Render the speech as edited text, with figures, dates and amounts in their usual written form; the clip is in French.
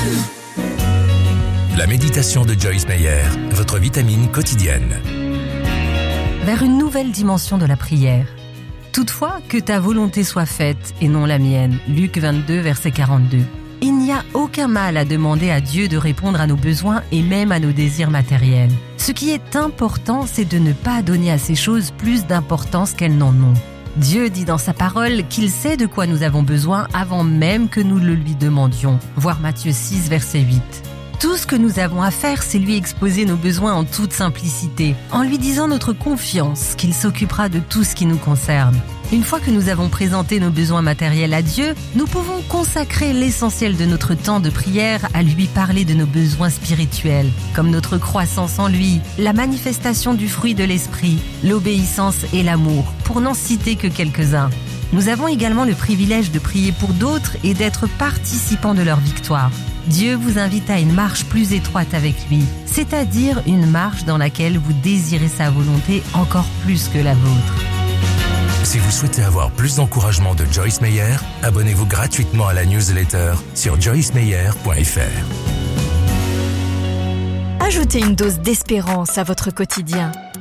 La méditation de Joyce Meyer, votre vitamine quotidienne. Vers une nouvelle dimension de la prière. Toutefois, que ta volonté soit faite et non la mienne. Luc 22, verset 42. Il n'y a aucun mal à demander à Dieu de répondre à nos besoins et même à nos désirs matériels. Ce qui est important, c'est de ne pas donner à ces choses plus d'importance qu'elles n'en ont. Dieu dit dans sa parole qu'il sait de quoi nous avons besoin avant même que nous le lui demandions. Voir Matthieu 6, verset 8. Tout ce que nous avons à faire, c'est lui exposer nos besoins en toute simplicité, en lui disant notre confiance qu'il s'occupera de tout ce qui nous concerne. Une fois que nous avons présenté nos besoins matériels à Dieu, nous pouvons consacrer l'essentiel de notre temps de prière à lui parler de nos besoins spirituels, comme notre croissance en lui, la manifestation du fruit de l'esprit, l'obéissance et l'amour, pour n'en citer que quelques-uns. Nous avons également le privilège de prier pour d'autres et d'être participants de leur victoire. Dieu vous invite à une marche plus étroite avec lui, c'est-à-dire une marche dans laquelle vous désirez sa volonté encore plus que la vôtre. Si vous souhaitez avoir plus d'encouragement de Joyce Meyer, abonnez-vous gratuitement à la newsletter sur joycemeyer.fr. Ajoutez une dose d'espérance à votre quotidien.